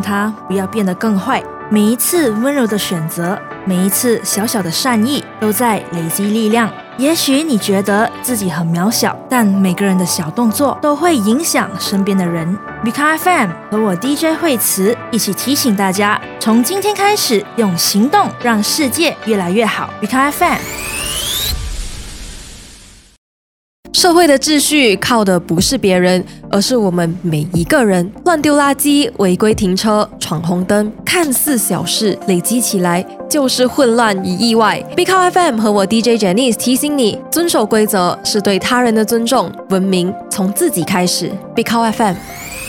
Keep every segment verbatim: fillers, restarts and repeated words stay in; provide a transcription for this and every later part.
它不要变得更坏。每一次温柔的选择，每一次小小的善意，都在累积力量。也许你觉得自己很渺小，但每个人的小动作都会影响身边的人。比卡 F M 和我 D J 惠慈一起提醒大家，从今天开始，用行动让世界越来越好。比卡 F M。 社会的秩序靠的不是别人，而是我们每一个人。乱丢垃圾、违规停车、闯红灯，看似小事，累积起来就是混乱与意外。B C O F M 和我 D J Janice 提醒你，遵守规则是对他人的尊重，文明从自己开始。B C O F M。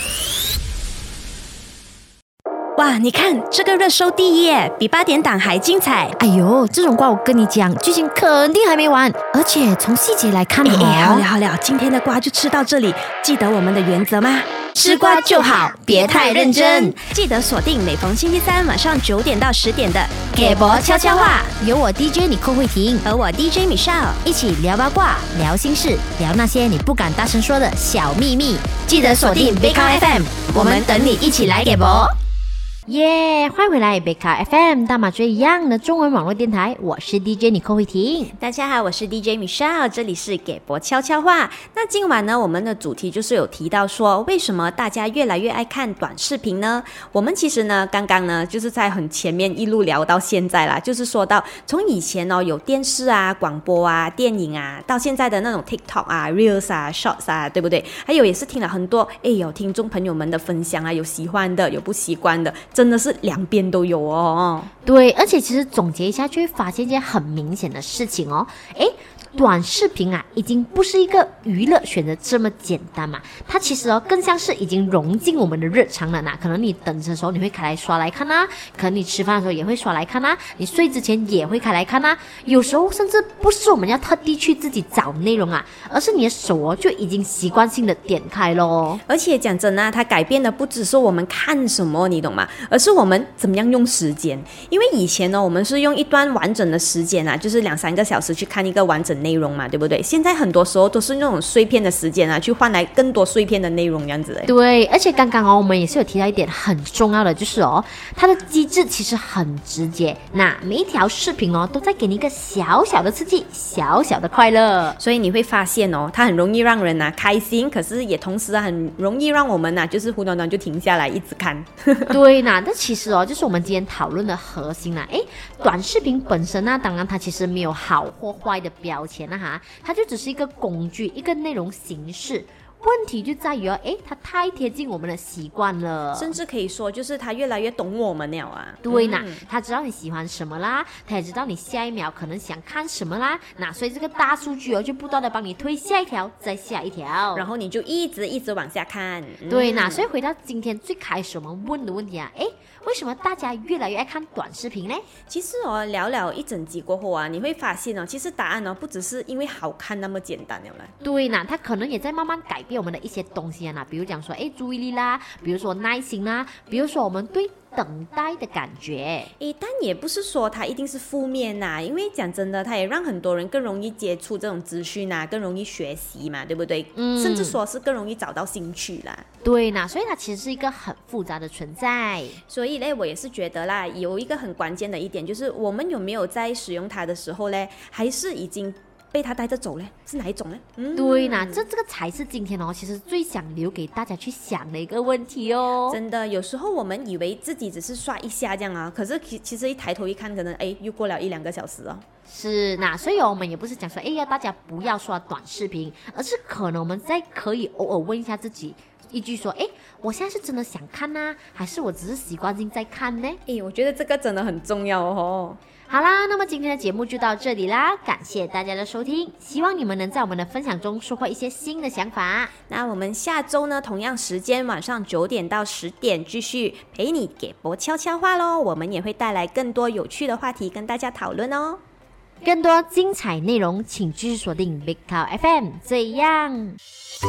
哇，你看这个热搜第一耶，比八点档还精彩。 哎呦，这种瓜我跟你讲，剧情肯定还没完，而且从细节来看， 哎哎，好了好了，今天的瓜就吃到这里。记得我们的原则吗？吃瓜就好，别太认真。记得锁定每逢星期三晚上九点到十点的《给博悄悄话》， 有我 D J 你寇慧婷和我 D J Michelle 一起聊八卦、聊心事、聊那些你不敢大声说的小秘密。 记得锁定 B C O F M， 我们等你一起来给博。 耶、yeah, 欢迎回来 B C O F M 大马最一样的中文网络电台，我是 D J 你寇慧婷。 大家好，我是 D J Michelle， 这里是给博悄悄话。那今晚呢，我们的主题就是有提到说，为什么大家越来越爱看短视频呢？我们其实呢，刚刚呢，就是在很前面一路聊到现在啦，就是说到从以前哦，有电视啊、广播啊、电影啊，到现在的那种 TikTok 啊、Reels 啊、Shorts 啊，对不对？还有也是听了很多，哎，有听众朋友们的分享啊，有喜欢的，有不习惯的。真的是两边都有哦。 对，而且其实总结一下就会发现一件很明显的事情哦。诶，短视频啊已经不是一个娱乐选择这么简单嘛，它其实哦更像是已经融进我们的日常了呢。可能你等着的时候你会开来刷来看啊，可能你吃饭的时候也会刷来看啊，你睡之前也会开来看啊。有时候甚至不是我们要特地去自己找内容啊，而是你的手哦就已经习惯性的点开咯。 而且讲真啊，它改变的不只是我们看什么，你懂吗？而是我们怎么样用时间。因为以前呢，我们是用一段完整的时间啊，就是两三个小时去看一个完整内容嘛，对不对？现在很多时候都是那种碎片的时间啊，去换来更多碎片的内容这样子的。 对，而且刚刚哦，我们也是有提到一点很重要的，就是哦，它的机制其实很直接。那每一条视频哦，都在给你一个小小的刺激，小小的快乐。 所以你会发现哦，它很容易让人啊开心，可是也同时啊很容易让我们啊就是忽短短就停下来一直看。 对呐，那其实哦，就是我们今天讨论的核心啦。诶，短视频本身呢，当然它其实没有好或坏的标签啦哈，它就只是一个工具，一个内容形式。问题就在于哦，诶，它太贴近我们的习惯了， 甚至可以说就是它越来越懂我们了啊。 对呐、嗯，它知道你喜欢什么啦，它也知道你下一秒可能想看什么啦。那所以这个大数据哦，就不断的帮你推下一条，再下一条， 然后你就一直一直往下看。 嗯、对呐，所以回到今天最开始我们问的问题啊，诶，为什么大家越来越爱看短视频呢？ 其实哦，聊聊一整集过后啊，你会发现哦，其实答案哦不只是因为好看那么简单了啦。 对呐，它可能也在慢慢改变我们的一些东西啊，比如讲说，哎，注意力啦，比如说耐心啦，比如说我们对等待的感觉。 诶，但也不是说它一定是负面呐、啊，因为讲真的，它也让很多人更容易接触这种资讯啊，更容易学习嘛，对不对？嗯，甚至说是更容易找到兴趣啦。 对呐，所以它其实是一个很复杂的存在。 所以呢，我也是觉得啦，有一个很关键的一点就是，我们有没有在使用它的时候呢，还是已经被他带着走呢？是哪一种呢？嗯， 对呐，这这个才是今天哦，其实最想留给大家去想的一个问题哦。 真的，有时候我们以为自己只是刷一下这样啊，可是其实一抬头一看，可能哎又过了一两个小时哦。 是，那所以我们也不是讲说，哎，要大家不要刷短视频，而是可能我们在可以偶尔问一下自己一句说，哎，我现在是真的想看呢、啊，还是我只是习惯性在看呢？ 哎，我觉得这个真的很重要哦。 好啦，那么今天的节目就到这里啦，感谢大家的收听，希望你们能在我们的分享中收获一些新的想法。 那我们下周呢，同样时间晚上九点到十点继续陪你给博悄悄话咯，我们也会带来更多有趣的话题跟大家讨论哦。 更多精彩内容请继续锁定 B C O F M， 这样